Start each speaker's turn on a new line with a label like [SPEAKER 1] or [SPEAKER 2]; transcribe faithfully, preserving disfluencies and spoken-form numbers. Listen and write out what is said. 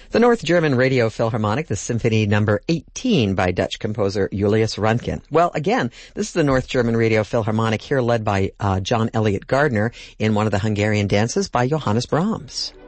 [SPEAKER 1] The North German Radio Philharmonic, the Symphony Number eighteen by Dutch composer Julius Röntgen. Well, again, this is the North German Radio Philharmonic here led by uh, John Elliott Gardner in one of the Hungarian dances by Johannes Brahms.